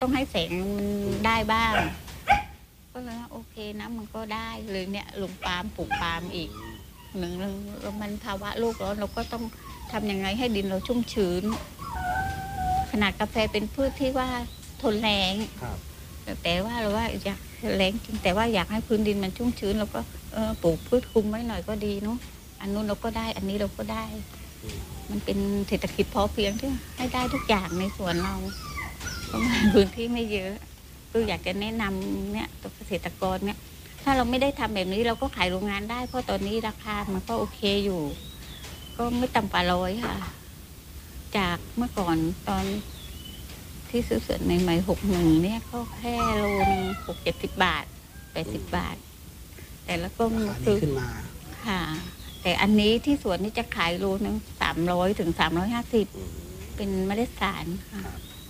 ต้องให้แสงมันได้บ้างก็เลยโอเคนะมันก็ได้เลยเนี่ยลงปาล์มปลูกปาล์มอีกหนึ่งแล้วมันภาวะโลกร้อนเราก็ต้องทำยังไงให้ดินเราชุ่มชื้นขนาดกาแฟเป็นพืชที่ว่าทนแล้งแต่ว่าเราว่าอยากแล้งจริงแต่ว่าอยากให้พื้นดินมันชุ่มชื้นเราก็ปลูกพืชคลุมไว้หน่อยก็ดีเนาะอันนู้นเราก็ได้อันนี้เราก็ได้มันเป็นเศรษฐกิจพอเพียงที่ให้ได้ทุกอย่างในสวนเราเพราะพื้นที่ไม่เยอะคืออยากจะแนะนำเนี่ยตัวเกษตรกรเนี่ยถ้าเราไม่ได้ทำแบบนี้เราก็ขายโรงงานได้เพราะตอนนี้ราคามันก็โอเคอยู่ก็ไม่ต่ำกว่า100ค่ะจากเมื่อก่อนตอนที่ซื้อสวนใหม่ๆ61เนี่ยก็แค่โลนึง60-70 บาท80 บาทแต่แล้วก็คือขึ้นมาค่ะแต่อันนี้ที่สวนนี่จะขายโลนึง300 ถึง 350เป็นเมล็ดสารค่ะ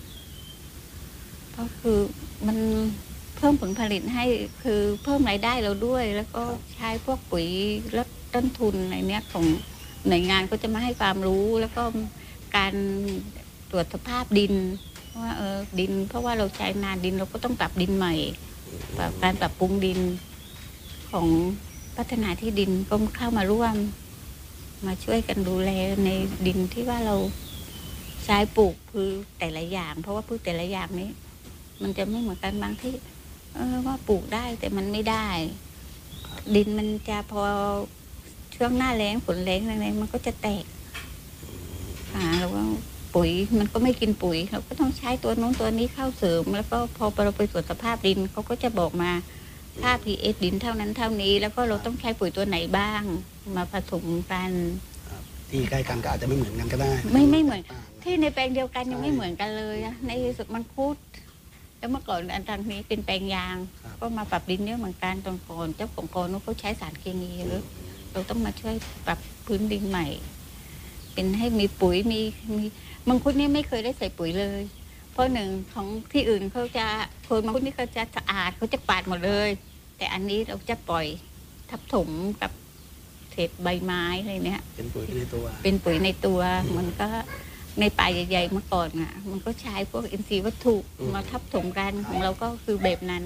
ก็คือมันเพิ่มผลผลิตให้คือเพิ่มรายได้เราด้วยแล้วก็ใช้พวกปุ๋ยลดต้นทุนในเนี้ยของหน่วยงานก็จะมาให้ความรู้แล้วก็การตรวจสภาพดินว่าดินเพราะว่าเราใช้นานดินเราก็ต้องปรับดินใหม่การปรับปรุงดินของพัฒนาที่ดินก็เข้ามาร่วมมาช่วยกันดูแลในดินที่ว่าเราใช้ปลูกพืชแต่ละอย่างเพราะว่าพืชแต่ละอย่างนี้มันจะไม่เหมือนกันบางที่ว่าปลูกได้แต่มันไม่ได้ดินมันจะพอช่วงหน้าแล้งฝนแล้งอะไรมันก็จะแตกแล้วก็ปุ๋ยมันก็ไม่กินปุ๋ยเราก็ต้องใช้ตัวโน้นตัวนี้เข้าเสริมแล้วก็พอเราไปตรวจสภาพดินเขาก็จะบอกมาค่า pH ดินเท่านั้นเท่านี้แล้วก็เราต้องใช้ปุ๋ยตัวไหนบ้างมาผสมกันที่ใกล้กันก็อาจจะไม่เหมือนกันก็ได้ไม่เหมือนที่ในแปลงเดียวกันยังไม่เหมือนกันเลยในสุดมังคุดแล้วเมื่อก่อนอันทางนี้เป็นแปลงยางก็มาปรับดินเนี่ยเหมือนกันตอนก่อนเจ้าของกรนู้นเขาใช้สารเคมีเยอะเราต้องมาช่วยปรับพื้นดินใหม่เป็นให้มีปุ๋ยมีมังคุดนี่ไม่เคยได้ใส่ปุ๋ยเลยเพราะหนึ่งของที่อื่นเขาจะคนมังคุดนี่เขาจะสะอาดเขาจะปาดหมดเลยแต่อันนี้เราจะปล่อยทับถมกับเศษใบไม้อะไรเนี้ยเป็นปุ๋ยในตัวมันก็ในป่าใหญ่ๆเมื่อก่อนมันก็ใช้พวกอินทรีย์วัตถุมาทับถมกันของเราก็คือแบบนั้น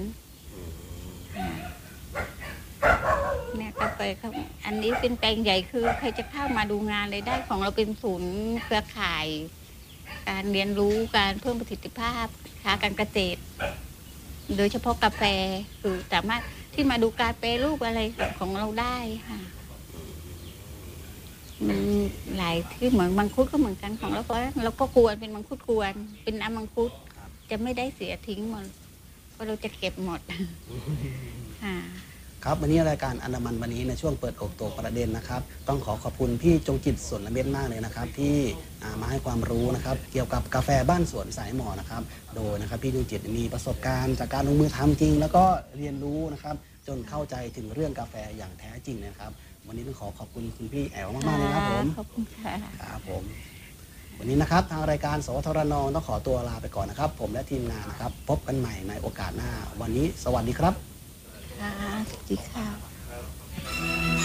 เนี่ยกาแฟเขาอันนี้เป็นแปลงใหญ่คือใครจะเข้ามาดูงานเลยได้ของเราเป็นศูนย์เครือข่ายการเรียนรู้การเพิ่มประสิทธิภาพการเกษตรโดยเฉพาะกาแฟคือสามารถที่มาดูการแปรรูปอะไรของเราได้ค่ะมันหลายที่เหมือนมังคุดก็เหมือนกันของเราเพราะเราก็กวนเป็นมังคุดกวนเป็นน้ำมังคุดจะไม่ได้เสียทิ้งหมดเพราะเราจะเก็บหมดค่ะครับวันนี้รายการอันดามันวันนี้ในช่วงเปิดอกตัวประเด็นนะครับต้องขอบคุณพี่จงจิตสวนละเม็ดมากเลยนะครับที่มาให้ความรู้นะครับเกี่ยวกับกาแฟบ้านสวนสายหมอนะครับโดยนะครับพี่จงจิตมีประสบการณ์จากการลงมือทำจริงแล้วก็เรียนรู้นะครับจนเข้าใจถึงเรื่องกาแฟอย่างแท้จริงนะครับวันนี้ต้องขอบคุณคุณพี่แอ๋วมากๆเลยครับผมขอบคุณค่ะครับผมวันนี้นะครับทางรายการสวทรนต้องขอตัวลาไปก่อนนะครับผมและทีมงานนะครับพบกันใหม่ในโอกาสหน้าวันนี้สวัสดีครับสวัสดีค่ะ